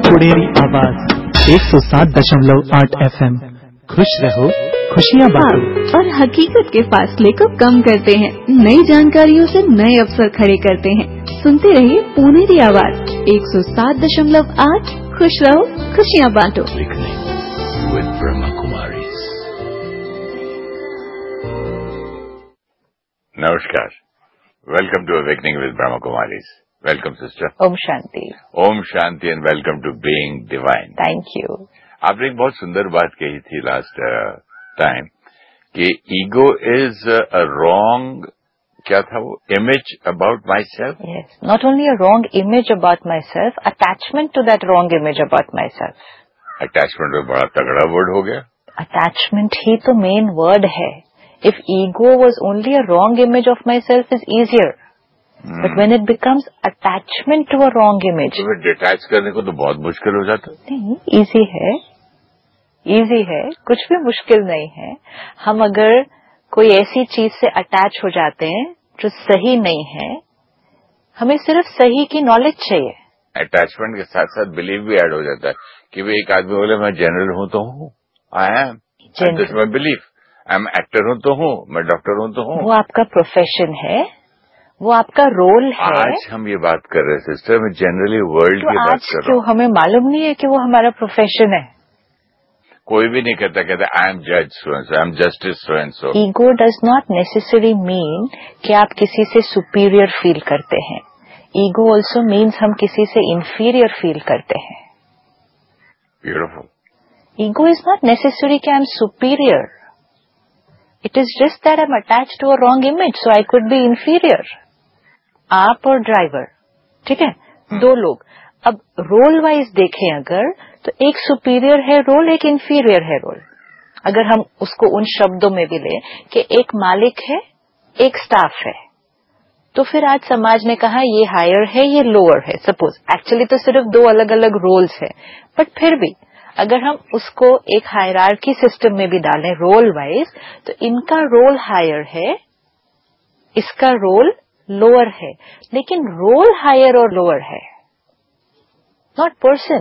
पुणेरी आवाज 107.8 FM। खुश रहो, खुशियाँ बांटो। और हकीकत के फासले को कम करते हैं, नई जानकारियों से नए अवसर खड़े करते हैं। सुनते रहिए पुणेरी आवाज 107.8। खुश रहो, खुशियाँ बांटो। नमस्कार, welcome to awakening with Brahma Kumaris. Welcome sister. Om Shanti. Om Shanti and welcome to being divine. Thank you. आपने एक बहुत सुंदर बात कही थी लास्ट टाइम कि ईगो इज अ रॉन्ग, क्या था वो, image about my self. Yes, not only a wrong image about my self, attachment to that wrong image about my self. Attachment में बड़ा तगड़ा वर्ड हो गया। अटैचमेंट ही तो मेन वर्ड है। If ego was only a wrong image of my self is easier, but when it becomes attachment to a wrong image, तो फिर detach करने को तो बहुत मुश्किल हो जाता है। नहीं, इजी है, इजी है, कुछ भी मुश्किल नहीं है। हम अगर कोई ऐसी चीज से अटैच हो जाते हैं जो सही नहीं है, हमें सिर्फ सही की नॉलेज चाहिए। अटैचमेंट के साथ साथ बिलीव भी ऐड हो जाता है कि भाई एक आदमी बोले मैं जनरल हूं तो हूं, I am, this my belief, I am actor हूं तो हूं, मैं डॉक्टर हूं तो हूं। वो आपका प्रोफेशन है, वो आपका रोल है। आज हम ये बात कर रहे हैं सिस्टर, मैं जनरली वर्ल्ड की बात कर रहा हूँ। हमें मालूम नहीं है कि वो हमारा प्रोफेशन है। कोई भी नहीं कहता आई एम जज so and so, I am justice so and so. Ego does not necessary mean कि आप किसी से सुपीरियर फील करते हैं। ईगो ऑल्सो मीन्स हम किसी से इंफीरियर फील करते हैं। Beautiful. Ego is not necessary कि I am superior, it is just that I am attach to a wrong image, so I could be inferior. आप और ड्राइवर, ठीक है, दो लोग, अब रोल वाइज देखें अगर, तो एक सुपीरियर है रोल, एक इंफीरियर है रोल। अगर हम उसको उन शब्दों में भी लें कि एक मालिक है, एक स्टाफ है, तो फिर आज समाज ने कहा ये हायर है, ये लोअर है। सपोज एक्चुअली तो सिर्फ दो अलग अलग रोल्स है, बट फिर भी अगर हम उसको एक हायरार्की सिस्टम में भी डालें रोल वाइज, तो इनका रोल हायर है, इसका रोल लोअर है, लेकिन रोल हायर और लोअर है, नॉट पर्सन,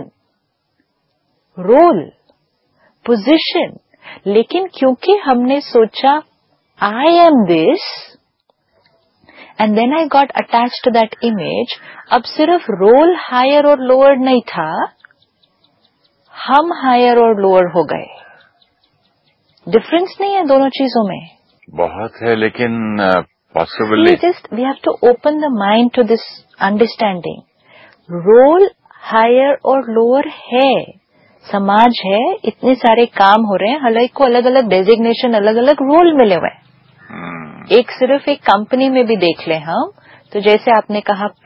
रोल, पोजीशन। लेकिन क्योंकि हमने सोचा I am this and then I got attach to that image, अब सिर्फ रोल हायर और लोअर नहीं था, हम हायर और लोअर हो गए। डिफरेंस नहीं है दोनों चीजों में? बहुत है, लेकिन possibly we have to open the mind to this understanding. Role higher और लोअर है, समाज है, इतने सारे काम हो रहे हैं, हर एक को अलग अलग डेजिग्नेशन, अलग अलग रोल मिले हुए हैं। एक सिर्फ एक कंपनी में भी देख लें हम, तो जैसे आपने कहा